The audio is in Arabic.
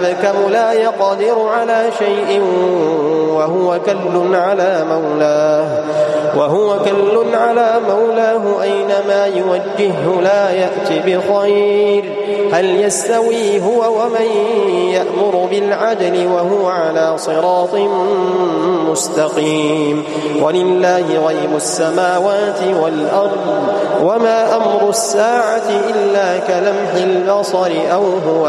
أبكم لا يقدر على شيء وهو كل على مولاه أينما يوجهه لا يأت بخير هل يستوي هو ومن يأمر بالعدل وهو على صراط مستقيم ولله غيب السماوات والأرض وما أمر الساعة إلا كلمح البصر أو هو